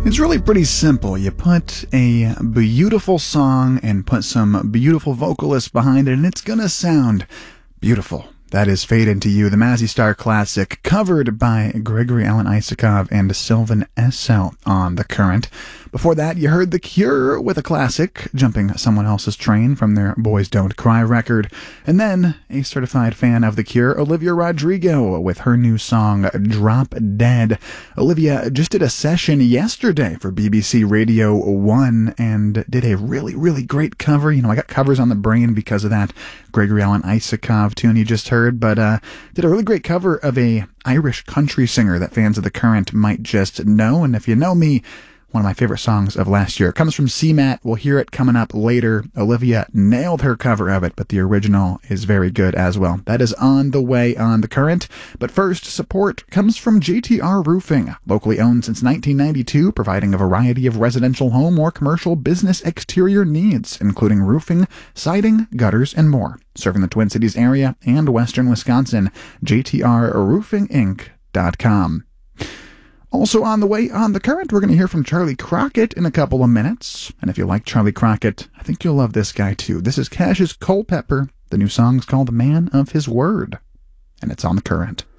It's really pretty simple. You put a beautiful song and put some beautiful vocalists behind it, and it's gonna sound beautiful. That is Fade Into You, the Mazzy Star classic, covered by Gregory Alan Isakov and Sylvan Esso on The Current. Before that, you heard The Cure with a classic, jumping someone else's train from their Boys Don't Cry record. And then, a certified fan of The Cure, Olivia Rodrigo, with her new song, Drop Dead. Olivia just did a session yesterday for BBC Radio 1 and did a really, really great cover. You know, I got covers on the brain because of that Gregory Alan Isakov tune you just heard, but did a really great cover of a Irish country singer that fans of The Current might just know. And if you know me, one of my favorite songs of last year. It comes from CMAT. We'll hear it coming up later. Olivia nailed her cover of it, but the original is very good as well. That is on the way on The Current. But first, support comes from JTR Roofing, locally owned since 1992, providing a variety of residential home or commercial business exterior needs, including roofing, siding, gutters, and more. Serving the Twin Cities area and western Wisconsin, jtrroofinginc.com. Also on the way on The Current, we're going to hear from Charlie Crockett in a couple of minutes. And if you like Charlie Crockett, I think you'll love this guy too. This is Cash's Culpepper. The new song's called Man of His Word. And it's on The Current.